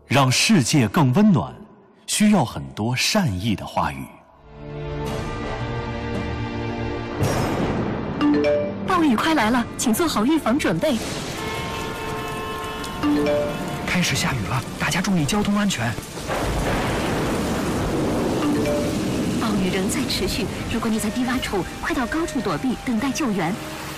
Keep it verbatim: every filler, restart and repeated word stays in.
让世界更温暖，需要很多善意的话语。 暴雨快来了，请做好预防准备。 开始下雨了，大家注意交通安全。 暴雨仍在持续，如果你在低洼处，快到高处躲避，等待救援。